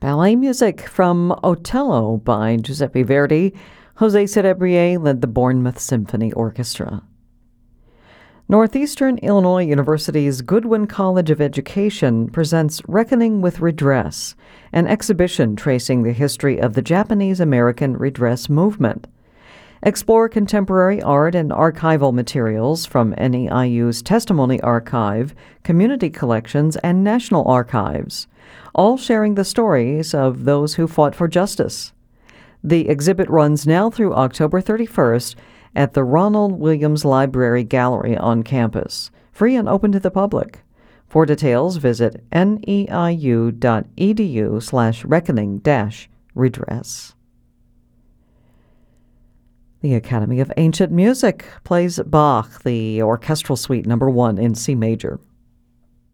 Ballet music from Otello by Giuseppe Verdi. Jose Cerebrier led the Bournemouth Symphony Orchestra. Northeastern Illinois University's Goodwin College of Education presents Reckoning with Redress, an exhibition tracing the history of the Japanese-American redress movement. Explore contemporary art and archival materials from NEIU's Testimony Archive, community collections, and national archives, all sharing the stories of those who fought for justice. The exhibit runs now through October 31st at the Ronald Williams Library Gallery on campus, free and open to the public. For details, visit neiu.edu/reckoning-redress. The Academy of Ancient Music plays Bach, the Orchestral Suite No. 1 in C major.